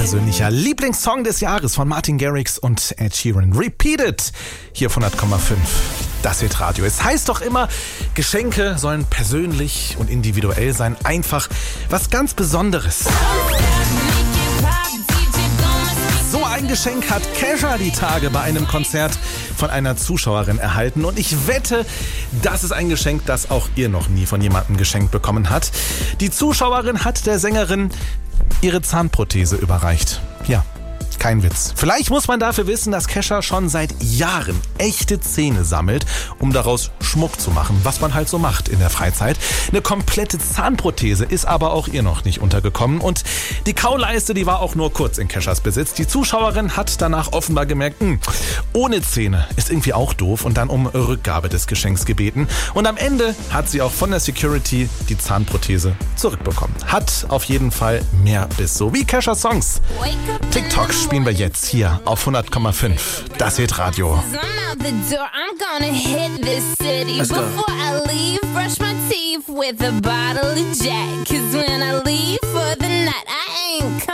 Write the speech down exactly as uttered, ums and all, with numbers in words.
persönlicher Lieblingssong des Jahres von Martin Garrix und Ed Sheeran. Repeat It, hier auf hundert Komma fünf. Das wird Radio. Es heißt doch immer, Geschenke sollen persönlich und individuell sein. Einfach was ganz Besonderes. So ein Geschenk hat Kesha die Tage bei einem Konzert von einer Zuschauerin erhalten. Und ich wette, das ist ein Geschenk, das auch ihr noch nie von jemandem geschenkt bekommen hat. Die Zuschauerin hat der Sängerin ihre Zahnprothese überreicht. Ja, kein Witz. Vielleicht muss man dafür wissen, dass Kesha schon seit Jahren echte Zähne sammelt, um daraus Schmuck zu machen, was man halt so macht in der Freizeit. Eine komplette Zahnprothese ist aber auch ihr noch nicht untergekommen. Und die Kauleiste, die war auch nur kurz in Keshas Besitz. Die Zuschauerin hat danach offenbar gemerkt, mh, ohne Zähne ist irgendwie auch doof, und dann um Rückgabe des Geschenks gebeten. Und am Ende hat sie auch von der Security die Zahnprothese zurückbekommen. Hat auf jeden Fall mehr Biss, so wie Keshas Songs. TikTok spielen wir jetzt hier auf hundert Komma fünf. Das wird Radio. Let's go. Before I leave, brush my teeth with a bottle of Jack. 'Cause when I leave for the night, I ain't